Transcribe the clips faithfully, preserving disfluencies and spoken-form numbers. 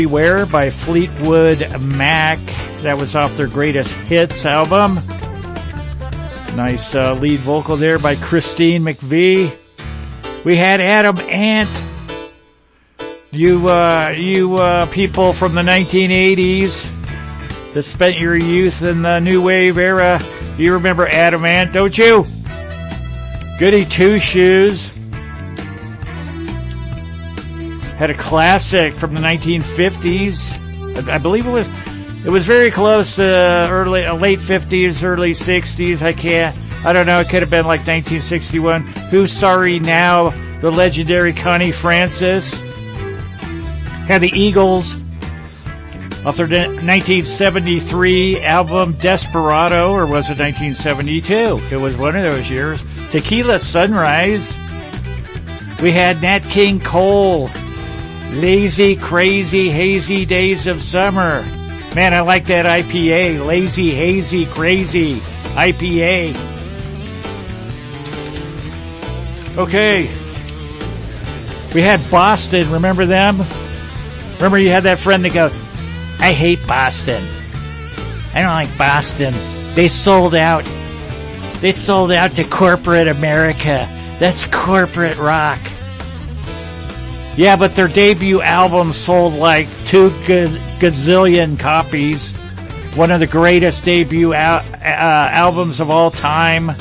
Beware by Fleetwood Mac. That was off their Greatest Hits album. Nice uh, lead vocal there by Christine McVie. We had Adam Ant. You, uh, you uh, people from the nineteen eighties that spent your youth in the new wave era, you remember Adam Ant, don't you? Goody Two Shoes. Had a classic from the nineteen fifties. I believe it was it was very close to early uh, late fifties, early sixties. I can't I don't know, it could have been like nineteen sixty-one. Who's Sorry Now? The legendary Connie Francis. Had the Eagles off their nineteen seventy-three album Desperado, or was it nineteen seventy-two? It was one of those years. Tequila Sunrise. We had Nat King Cole. Lazy, Crazy, Hazy Days of Summer. Man, I like that I P A. Lazy, Hazy, Crazy I P A. Okay. We had Boston. Remember them? Remember you had that friend that goes, I hate Boston. I don't like Boston. They sold out. They sold out to corporate America. That's corporate rock. Yeah, but their debut album sold like two gazillion copies. One of the greatest debut al- uh, albums of all time.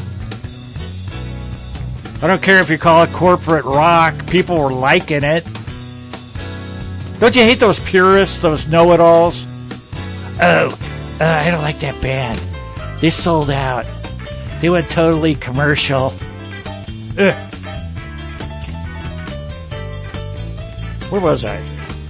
I don't care if you call it corporate rock. People were liking it. Don't you hate those purists, those know-it-alls? Oh, uh, I don't like that band. They sold out. They went totally commercial. Ugh. Where was I?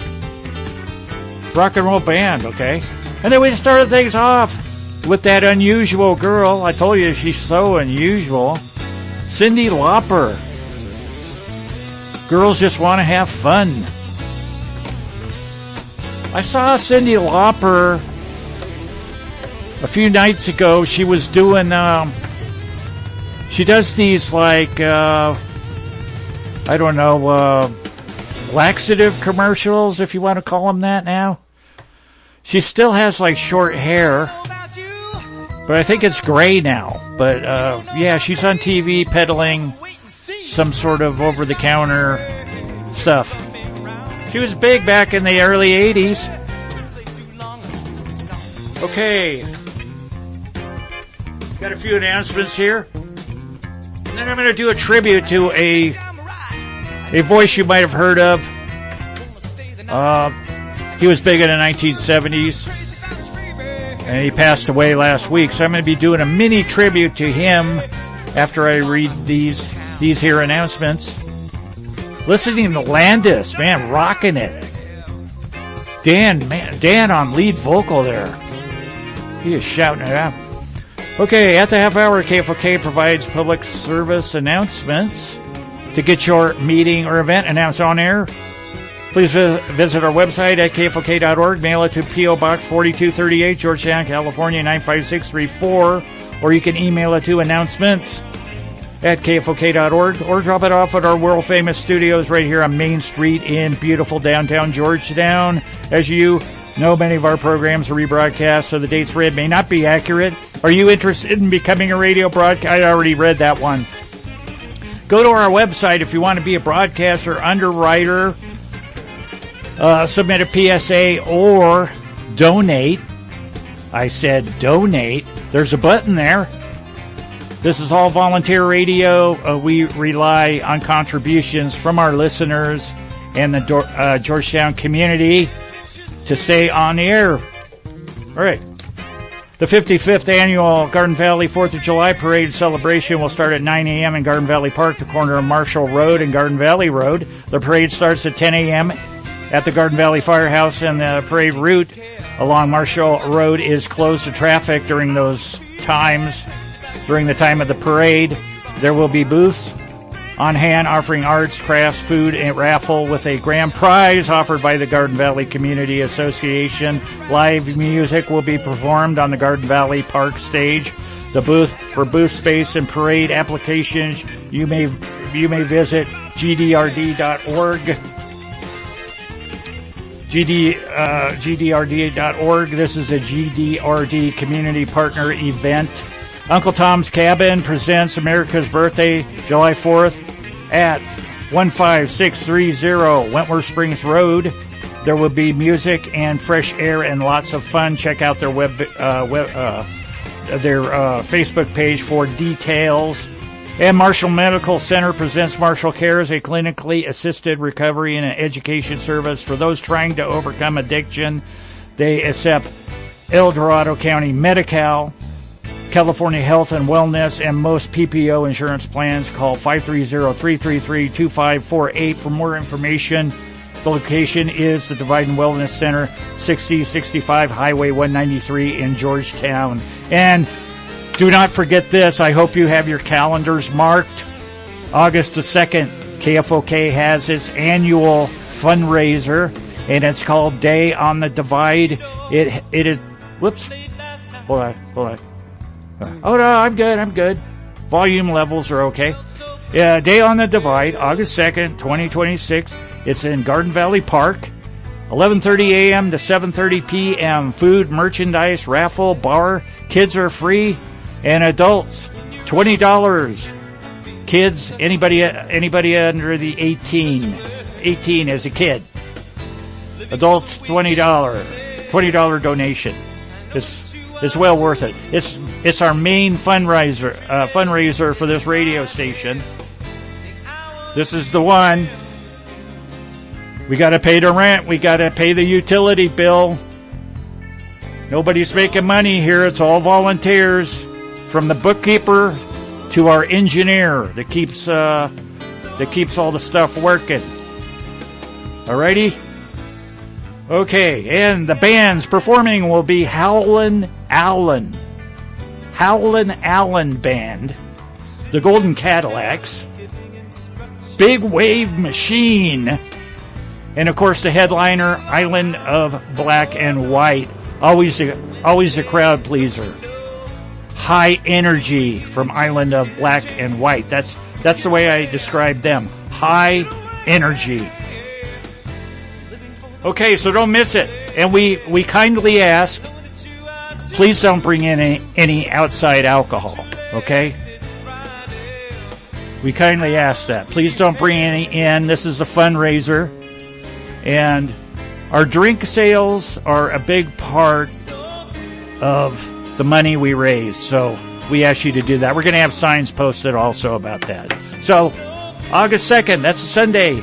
Rock and roll band, okay. And then we started things off with that unusual girl. I told you she's so unusual. Cyndi Lauper. Girls Just Want to Have Fun. I saw Cyndi Lauper a few nights ago. She was doing, um, she does these like, uh, I don't know, uh, laxative commercials, if you want to call them that now. She still has like short hair, but I think it's gray now. But uh yeah, she's on T V peddling some sort of over-the-counter stuff. She was big back in the early eighties. Okay. Got a few announcements here. And then I'm going to do a tribute to a A voice you might have heard of. Uh, he was big in the nineteen seventies. And he passed away last week. So I'm going to be doing a mini tribute to him after I read these these here announcements. Listening to Landis, man, rocking it. Dan, man, Dan on lead vocal there. He is shouting it out. Okay, at the half hour, K F O K provides public service announcements. To get your meeting or event announced on air, please visit our website at K F O K dot org. Mail it to P O Box forty-two thirty-eight, Georgetown, California, nine five six three four. Or you can email it to announcements at K F O K dot org. Or drop it off at our world-famous studios right here on Main Street in beautiful downtown Georgetown. As you know, many of our programs are rebroadcast, so the dates read may not be accurate. Are you interested in becoming a radio broadcast? I already read that one. Go to our website if you want to be a broadcaster, underwriter, uh, submit a P S A, or donate. I said donate. There's a button there. This is all volunteer radio. Uh, we rely on contributions from our listeners and the uh, Georgetown community to stay on the air. All right. The fifty-fifth annual Garden Valley fourth of July Parade celebration will start at nine a.m. in Garden Valley Park, the corner of Marshall Road and Garden Valley Road. The parade starts at ten a.m. at the Garden Valley Firehouse, and the parade route along Marshall Road is closed to traffic during those times. During the time of the parade, there will be booths on hand offering arts, crafts, food, and raffle with a grand prize offered by the Garden Valley Community Association. Live music will be performed on the Garden Valley Park stage. The booth for booth space and parade applications, you may you may visit G D R D dot org. G D, uh, G D R D dot org. This is a G D R D community partner event. Uncle Tom's Cabin presents America's Birthday, July fourth, at one five six three zero Wentworth Springs Road. There will be music and fresh air and lots of fun. Check out their web, uh, web uh, their uh, Facebook page for details. And Marshall Medical Center presents Marshall Cares, a clinically assisted recovery and an education service for those trying to overcome addiction. They accept El Dorado County Medi-Cal, California Health and Wellness, and most P P O insurance plans. Call five three zero, three three three, two five four eight for more information. The location is the Divide and Wellness Center, sixty sixty-five Highway one ninety-three in Georgetown. And do not forget this. I hope you have your calendars marked. August the second, K F O K has its annual fundraiser, and it's called Day on the Divide. It It is... Whoops. Hold on. Hold on. Oh, no, I'm good. I'm good. Volume levels are okay. Yeah, Day on the Divide, August second, twenty twenty-six. It's in Garden Valley Park, eleven thirty a.m. to seven thirty p.m. Food, merchandise, raffle, bar. Kids are free, and adults twenty dollars. Kids, anybody anybody under the eighteen, eighteen as a kid. Adults twenty dollars. twenty dollars donation. It's it's well worth it. It's it's our main fundraiser uh, fundraiser for this radio station. This is the one. We got to pay the rent. We got to pay the utility bill. Nobody's making money here. It's all volunteers, from the bookkeeper to our engineer that keeps uh, that keeps all the stuff working. Alrighty? Okay, and the bands performing will be Howlin' Allen. Howlin' Allen Band, the Golden Cadillacs, Big Wave Machine, and of course the headliner, Island of Black and White. Always a, always a crowd pleaser. High Energy from Island of Black and White. That's that's the way I describe them. High Energy. Okay, so don't miss it. And we, we kindly ask, please don't bring in any, any outside alcohol, okay? We kindly ask that. Please don't bring any in. This is a fundraiser. And our drink sales are a big part of the money we raise. So we ask you to do that. We're going to have signs posted also about that. So August second, that's a Sunday.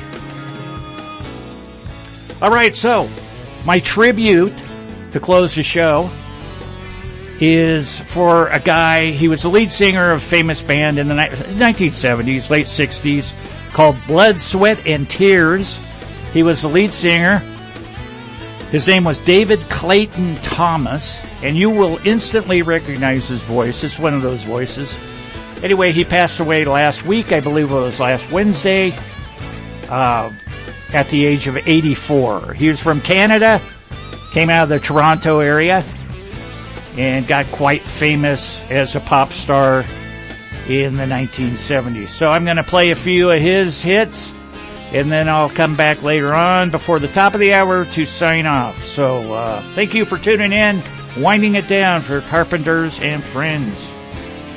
All right, so my tribute to close the show is for a guy. He was the lead singer of a famous band in the nineteen seventies, late sixties, called Blood, Sweat, and Tears. He was the lead singer. His name was David Clayton Thomas, and you will instantly recognize his voice. It's one of those voices. Anyway, he passed away last week. I believe it was last Wednesday. Uh... at the age of eighty-four. He was from Canada, came out of the Toronto area, and got quite famous as a pop star in the nineteen seventies. So I'm going to play a few of his hits, and then I'll come back later on before the top of the hour to sign off. So uh, thank you for tuning in, winding it down for Carpenters and Friends.